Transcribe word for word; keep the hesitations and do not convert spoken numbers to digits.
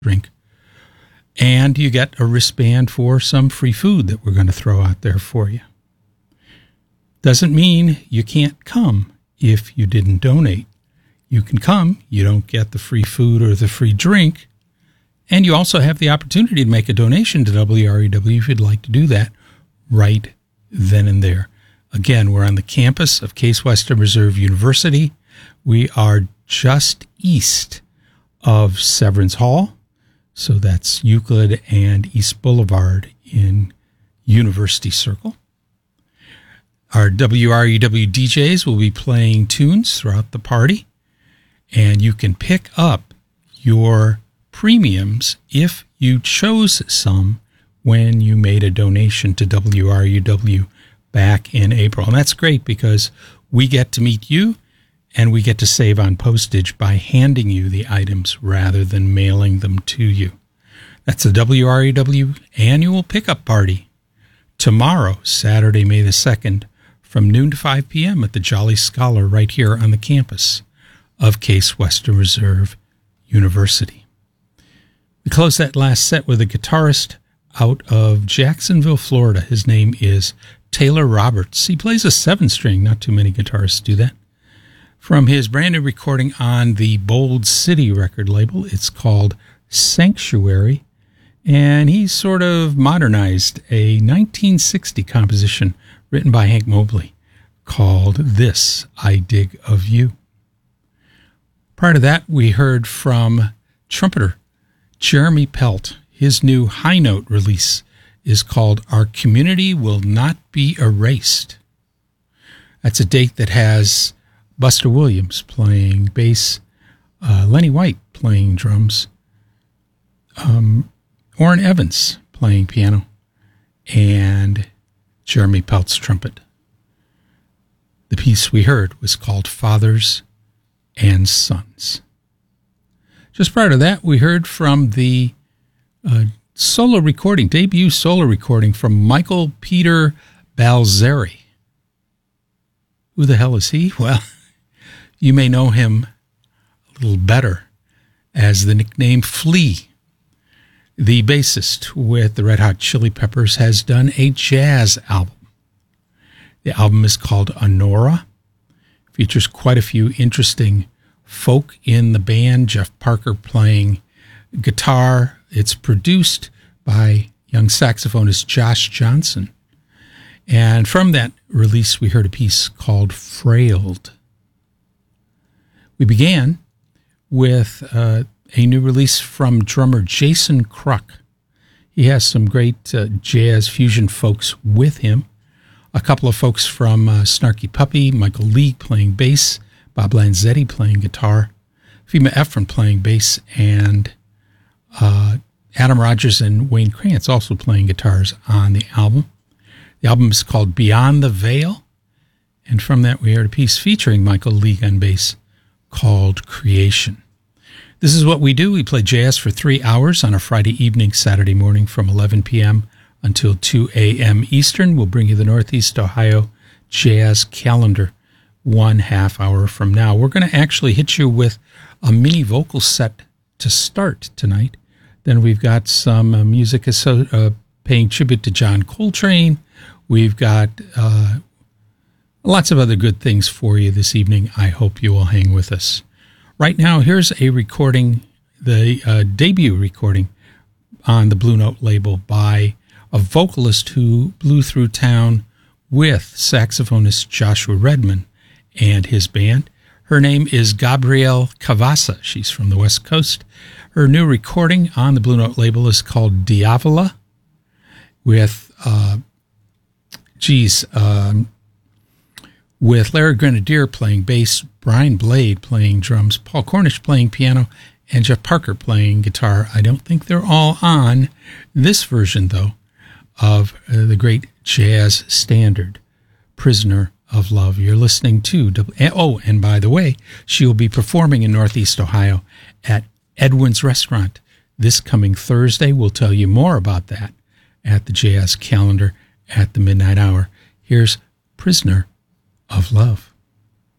drink. And you get a wristband for some free food that we're going to throw out there for you. Doesn't mean you can't come if you didn't donate. You can come, you don't get the free food or the free drink, and you also have the opportunity to make a donation to W R E W if you'd like to do that right then and there. Again, we're on the campus of Case Western Reserve University. We are just east of Severance Hall, so that's Euclid and East Boulevard in University Circle. Our W R E W D Js will be playing tunes throughout the party, and you can pick up your premiums if you chose some when you made a donation to W R U W back in April. And that's great because we get to meet you and we get to save on postage by handing you the items rather than mailing them to you. That's the W R U W annual pickup party tomorrow, Saturday, May the second, from noon to five p.m. at the Jolly Scholar right here on the campus of Case Western Reserve University. We close that last set with a guitarist out of Jacksonville, Florida. His name is Taylor Roberts. He plays a seven-string. Not too many guitarists do that. From his brand new recording on the Bold City record label, it's called Sanctuary, and he sort of modernized a nineteen sixty composition written by Hank Mobley called This I Dig of You. Prior to that, we heard from trumpeter Jeremy Pelt. His new high note release is called Our Community Will Not Be Erased. That's a date that has Buster Williams playing bass, uh, Lenny White playing drums, um, Orrin Evans playing piano, and Jeremy Pelt's trumpet. The piece we heard was called Fathers and Sons. Just prior to that, we heard from the uh, solo recording, debut solo recording from Michael Peter Balzeri. Who the hell is he? Well, you may know him a little better as the nickname Flea. The bassist with the Red Hot Chili Peppers has done a jazz album. The album is called Honora. Features quite a few interesting folk in the band. Jeff Parker playing guitar. It's produced by young saxophonist Josh Johnson. And from that release, we heard a piece called Frailed. We began with uh, a new release from drummer Jason Kruk. He has some great uh, jazz fusion folks with him. A couple of folks from uh, Snarky Puppy, Michael Lee playing bass, Bob Lanzetti playing guitar, Fema Efron playing bass, and uh, Adam Rogers and Wayne Krantz also playing guitars on the album. The album is called Beyond the Veil, and from that we heard a piece featuring Michael Lee on bass called Creation. This is what we do. We play jazz for three hours on a Friday evening, Saturday morning from eleven p.m. until two a.m. Eastern. We'll bring you the Northeast Ohio Jazz Calendar one half hour from now. We're going to actually hit you with a mini vocal set to start tonight. Then we've got some uh, music uh, paying tribute to John Coltrane. We've got uh, lots of other good things for you this evening. I hope you will hang with us. Right now, here's a recording, the uh, debut recording on the Blue Note label by a vocalist who blew through town with saxophonist Joshua Redman and his band. Her name is Gabrielle Cavassa. She's from the West Coast. Her new recording on the Blue Note label is called Diavola with, uh, geez, um, with Larry Grenadier playing bass, Brian Blade playing drums, Paul Cornish playing piano, and Jeff Parker playing guitar. I don't think they're all on this version, though, of uh, the great jazz standard, Prisoner of Love. You're listening to, oh, and by the way, she will be performing in Northeast Ohio at Edwin's Restaurant this coming Thursday. We'll tell you more about that at the Jazz Calendar at the midnight hour. Here's Prisoner of Love.